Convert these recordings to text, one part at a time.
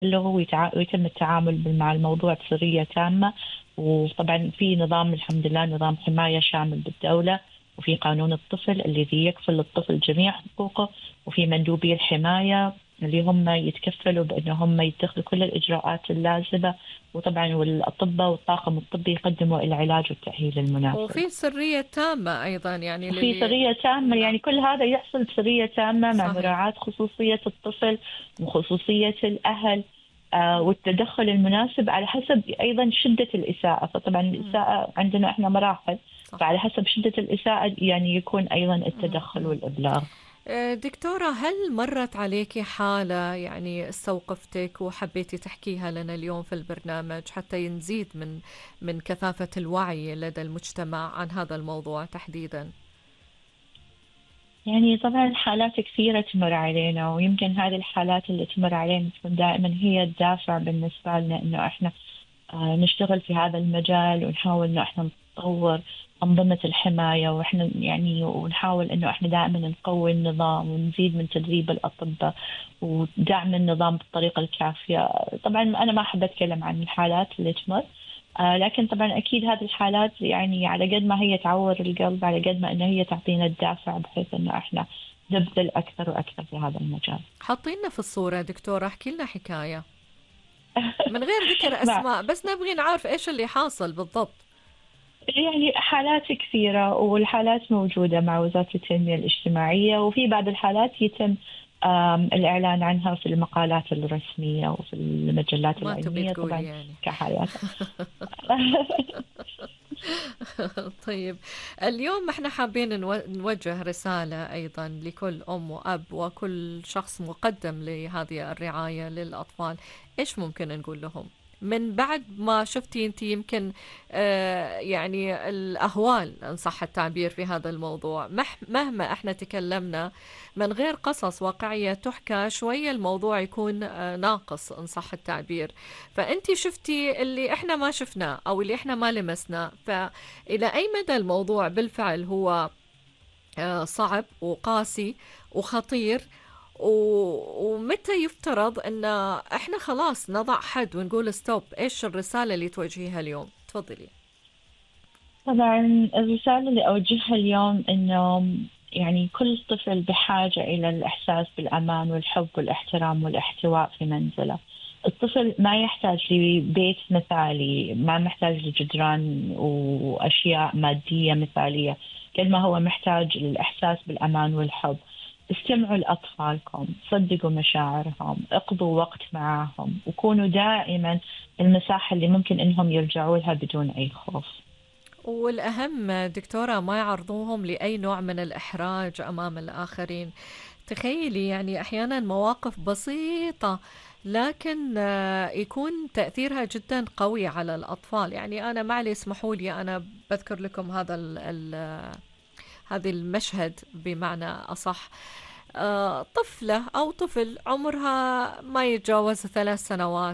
ويتم التعامل مع الموضوع بسرية تامة. وطبعا في نظام، الحمد لله، نظام حماية شامل بالدولة، وفي قانون الطفل الذي يكفل للطفل جميع حقوقه، وفي مندوبي الحماية اللي هم يتكفلوا بأنه هم يتخذوا كل الإجراءات اللازمة، وطبعا والأطباء والطاقم الطبي يقدموا العلاج والتأهيل المناسب. وفي سرية تامة أيضا يعني وفي للي. سرية تامة، نعم. يعني كل هذا يحصل بسرية تامة مع صحيح. مراعاة خصوصية الطفل وخصوصية الأهل، والتدخل المناسب على حسب أيضا شدة الإساءة. فطبعا مم. الإساءة عندنا إحنا مراحل، صح. فعلى حسب شدة الإساءة يعني يكون أيضا مم. التدخل مم. والإبلاغ. دكتورة، هل مرت عليكي حالة يعني استوقفتك وحبيتي تحكيها لنا اليوم في البرنامج حتى ينزيد من كثافة الوعي لدى المجتمع عن هذا الموضوع تحديدا؟ يعني طبعا حالات كثيرة تمر علينا، ويمكن هذه الحالات اللي تمر علينا تكون دائما هي الدافع بالنسبة لنا إنه إحنا نشتغل في هذا المجال، ونحاول إنه إحنا نطور أنظمة الحماية، وإحنا يعني ونحاول إنه إحنا دائما نقوي النظام ونزيد من تدريب الأطباء ودعم النظام بالطريقة الكافية. طبعا أنا ما أحب أتكلم عن الحالات اللي تمر، لكن طبعا أكيد هذه الحالات يعني على قد ما هي تعور القلب، على قد ما إن هي تعطينا الدافع بحيث إنه إحنا نبذل أكثر وأكثر في هذا المجال. حطينا في الصورة دكتورة، احكي لنا حكاية من غير ذكر مع أسماء، بس نبغي نعرف إيش اللي حاصل بالضبط. يعني حالات كثيرة، والحالات موجودة مع وزارة التنمية الاجتماعية، وفي بعض الحالات يتم الإعلان عنها في المقالات الرسمية وفي المجلات ما تبغي العلمية تقولي طبعا يعني؟ كحالات. طيب، اليوم احنا حابين نوجه رسالة أيضا لكل أم وأب وكل شخص مقدم لهذه الرعاية للأطفال. إيش ممكن نقول لهم من بعد ما شفتي أنت يمكن يعني الأهوال إن صح التعبير في هذا الموضوع؟ مهما احنا تكلمنا من غير قصص واقعية تحكى شوية الموضوع يكون ناقص إن صح التعبير. فأنت شفتي اللي احنا ما شفناه أو اللي احنا ما لمسناه، فإلى أي مدى الموضوع بالفعل هو صعب وقاسي وخطير، ومتى يفترض أن احنا خلاص نضع حد ونقول ستوب؟ إيش الرسالة اللي توجهيها اليوم؟ تفضلي. طبعا الرسالة اللي أوجهها اليوم إنه يعني كل طفل بحاجة إلى الإحساس بالأمان والحب والاحترام والاحتواء في منزله. الطفل ما يحتاج لبيت مثالي، ما محتاج لجدران وأشياء مادية مثالية، قد ما هو محتاج للإحساس بالأمان والحب. استمعوا لأطفالكم، صدقوا مشاعرهم، اقضوا وقت معهم، وكونوا دائما المساحة اللي ممكن إنهم يرجعوا لها بدون أي خوف. والأهم دكتورة ما يعرضوهم لأي نوع من الإحراج أمام الآخرين. تخيلي يعني أحيانا مواقف بسيطة لكن يكون تأثيرها جدا قوي على الأطفال. يعني أنا معلي اسمحوا لي أنا بذكر لكم هذا هذه المشهد بمعنى أصح. طفلة أو طفل عمرها ما يتجاوز 3 سنوات،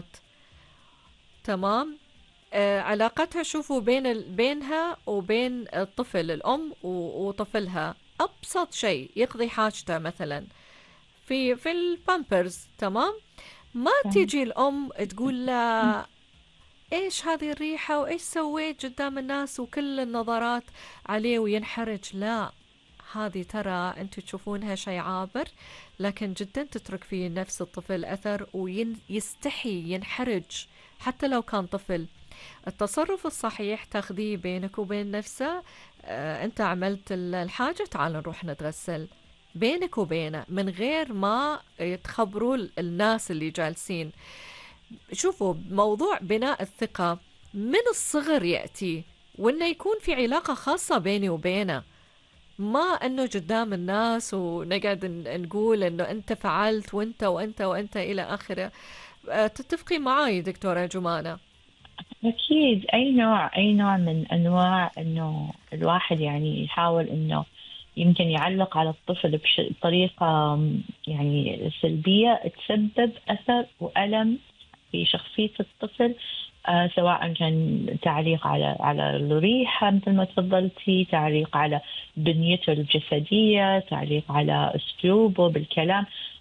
تمام؟ علاقتها شوفوا بينها وبين الطفل، الأم وطفلها، أبسط شيء يقضي حاجته مثلا في البامبرز، تمام؟ ما تيجي الأم تقول له إيش هذه الريحة وإيش سويت قدام الناس وكل النظرات عليه وينحرج. لا، هذه ترى أنتوا تشوفونها شيء عابر، لكن جدا تترك في نفس الطفل أثر ويستحي ينحرج حتى لو كان طفل. التصرف الصحيح تاخذيه بينك وبين نفسه. انت عملت الحاجة، تعال نروح نتغسل بينك وبينه من غير ما تخبروا الناس اللي جالسين. شوفوا، موضوع بناء الثقة من الصغر يأتي، وانه يكون في علاقة خاصة بيني وبينه، ما انه قدام الناس ونقعد نقول انه انت فعلت وانت وانت وانت الى اخره. تتفقي معاي دكتورة جمانة؟ أكيد، أي نوع من أنواع إنه الواحد يعني يحاول إنه يمكن يعلق على الطفل بطريقة يعني سلبية تسبب أثر وألم في شخصية الطفل، سواء كان تعليق على الريحة مثل ما تفضلتي، تعليق على بنيته الجسدية، تعليق على أسلوبه بالكلام.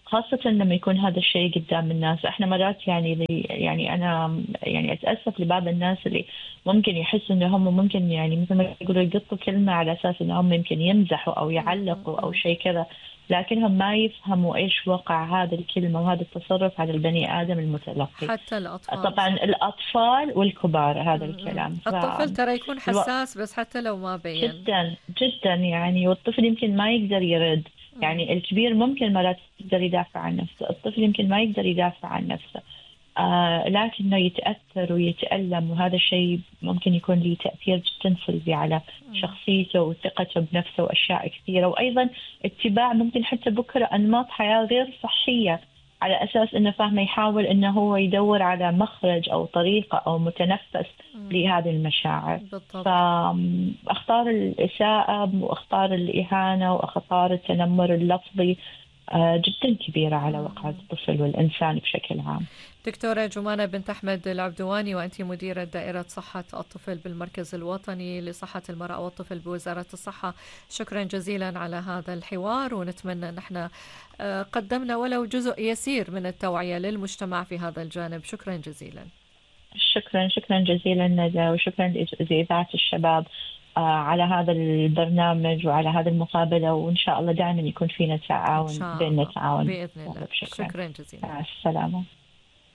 خاصة لما يكون هذا الشيء قدام الناس. احنا مرات يعني يعني انا يعني اتأسف لبعض الناس اللي ممكن يحسوا ان هم ممكن يعني مثل ما يقولوا يقطوا كلمة على اساس ان هم يمكن يمزحوا او يعلقوا او شيء كذا، لكنهم ما يفهموا ايش وقع هذه الكلمة وهذا التصرف على البني ادم المتلقي. حتى الأطفال طبعا صح. الاطفال والكبار هذا الكلام. الطفل ترى يكون حساس بس حتى لو ما بين. جدا جدا يعني، والطفل يمكن ما يقدر يرد. يعني الكبير ممكن مرات يقدر يدافع عن نفسه، الطفل يمكن ما يقدر يدافع عن نفسه. لكنه يتأثر ويتألم، وهذا الشيء ممكن يكون له تأثير جدا سلبي على شخصيته وثقته بنفسه وأشياء كثيرة. وأيضا اتباع ممكن حتى بكرة أنماط حياة غير صحية على أساس أنه فاهمه يحاول أنه هو يدور على مخرج أو طريقة أو متنفس لهذه المشاعر. بالضبط. فأختار الإساءة وأختار الإهانة وأختار التنمر اللفظي جدا كبيرة على وقع الطفل والإنسان بشكل عام. دكتورة جمانة بنت أحمد العبدواني، وأنت مديرة دائرة صحة الطفل بالمركز الوطني لصحة المرأة والطفل بوزارة الصحة، شكرا جزيلا على هذا الحوار، ونتمنى أن احنا قدمنا ولو جزء يسير من التوعية للمجتمع في هذا الجانب. شكرا جزيلا. شكرا جزيلا ندى، وشكرا لإذاعة الشباب على هذا البرنامج وعلى هذه المقابلة، وإن شاء الله دائما يكون فينا تعاون بيننا تعاون. بإذن الله. شكرا جزيلا. مع السلامة.